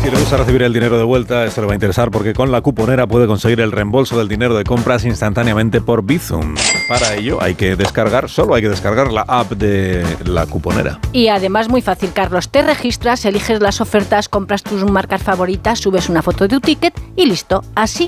Si le gusta recibir el dinero de vuelta, esto le va a interesar porque con la cuponera puede conseguir el reembolso del dinero de compras instantáneamente por Bizum. Para ello solo hay que descargar la app de la cuponera. Y además muy fácil, Carlos, te registras, eliges las ofertas, compras tus marcas favoritas, subes una foto de tu ticket y listo. Así